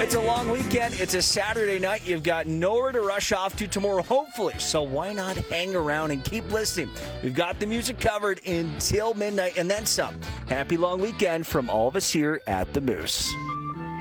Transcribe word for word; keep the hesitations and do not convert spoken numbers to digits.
It's a long weekend. It's a Saturday night. You've got nowhere to rush off to tomorrow, hopefully. So why not hang around and keep listening? We've got the music covered until midnight and then some. Happy long weekend from all of us here at The Moose.